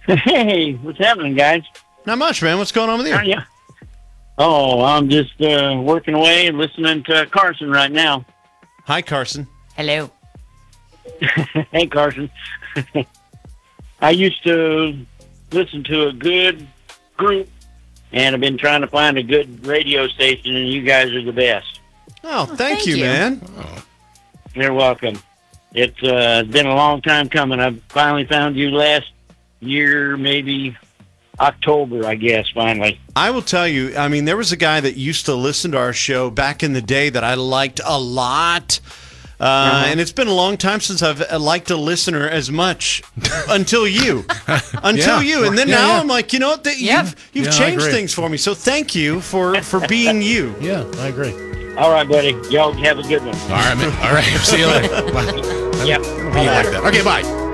Hey, what's happening, guys? Not much, man. What's going on with you? How are you? Oh, I'm just working away and listening to Carson right now. Hi, Carson. Hello. Hey, Carson. I used to listen to a good group, and I've been trying to find a good radio station, and you guys are the best. Oh, thank you, man. You're welcome. It's been a long time coming. I finally found you last year, maybe October, I guess, finally. I will tell you, I mean, there was a guy that used to listen to our show back in the day that I liked a lot. And it's been a long time since I've liked a listener as much until you. And then now I'm like, you know what? You've changed things for me. So thank you for being you. Yeah, I agree. All right, buddy. Y'all have a good one. All right, man. All right. See you later. Bye. Yep. Be like that. Okay, bye.